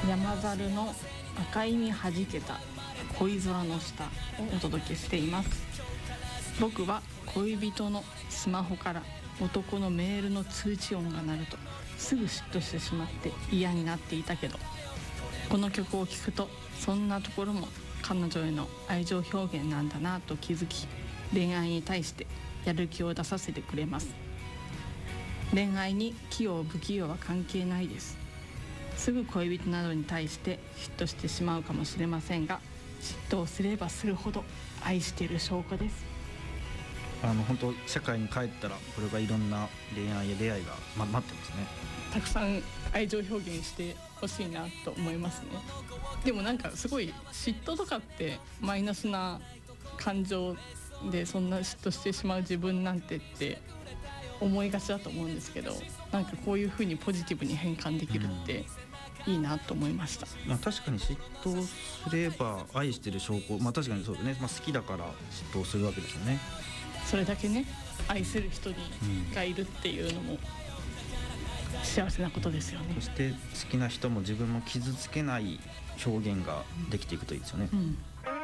山猿の赤い実はじけた恋空の下をお届けしています。僕は恋人のスマホから男のメールの通知音が鳴るとすぐ嫉妬してしまって嫌になっていたけど、この曲を聴くとそんなところも彼女への愛情表現なんだなと気づき、恋愛に対してやる気を出させてくれます。恋愛に器用不器用は関係ないです。すぐ恋人などに対して嫉妬してしまうかもしれませんが、嫉妬をすればするほど愛している証拠です。 本当社会に帰ったらこれがいろんな恋愛や出会いが、待ってますね。 たくさん愛情表現してほしいなと思いますね。でもなんかすごい嫉妬とかってマイナスな感情で、そんな嫉妬してしまう自分なんてって思いがちだと思うんですけど、なんかこういう風にポジティブに変換できるっていいなと思いました。 確かに嫉妬すれば愛してる証拠、確かにそうだね、好きだから嫉妬するわけですよね。 それだけね、愛する人がいるっていうのも幸せなことですよね。 そして好きな人も自分も傷つけない表現ができていくといいですよね。